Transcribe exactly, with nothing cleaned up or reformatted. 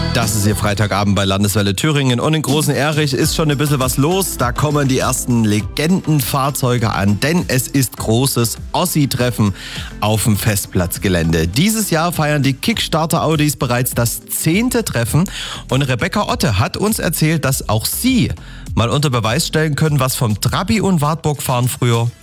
Das ist hier Freitagabend bei Landeswelle Thüringen und in Großen Erich ist schon ein bisschen was los. Da kommen die ersten Legendenfahrzeuge an, denn es ist großes Ossi-Treffen auf dem Festplatzgelände. Dieses Jahr feiern die Kickstarter Audis bereits das zehnte Treffen und Rebecca Otte hat uns erzählt, dass auch sie mal unter Beweis stellen können, was vom Trabi- und Wartburg-Fahren früher